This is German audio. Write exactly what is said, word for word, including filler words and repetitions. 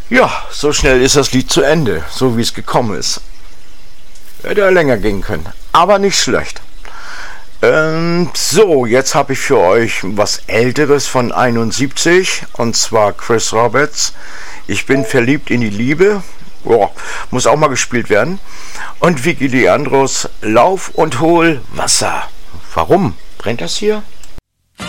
Ja, so schnell ist das Lied zu Ende, so wie es gekommen ist. Hätte ja länger gehen können, aber nicht schlecht. Ähm, so, jetzt habe ich für euch was Älteres von einundsiebzig, und zwar Chris Roberts. Ich bin verliebt in die Liebe. Boah, muss auch mal gespielt werden. Und Vicky Leandros, Lauf und hol Wasser. Warum brennt das hier?